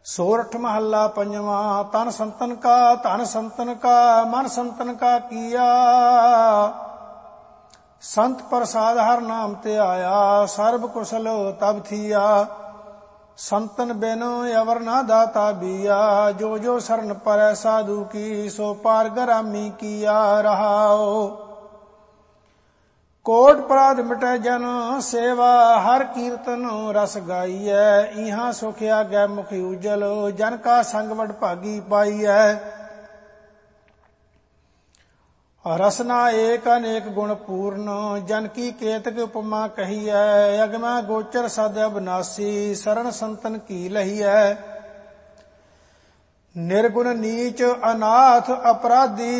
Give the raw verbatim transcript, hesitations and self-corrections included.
सोरठ महला पंजवा। तन संतन का धन संतन का मन संतन का किया। संत प्रसाद हर नाम ते आया सर्ब कुशल तब थिया। संतन बिनु अवर ना दाता बिया जो जो शरण परै साधु की सो पार गरामी किया रहाओ। कोट अपराध मिटै जन सेवा हर कीर्तन रस गाइयै। इहाँ सुख आगै मुख उजल जन का संग वड भागी पाइयै। रसना एक अनेक गुण पूर्ण जन की केतक उपमा कहियै। अगमै गोचर सद अविनाशी शरण संतन की लहियै। निर्गुण नीच अनाथ अपराधी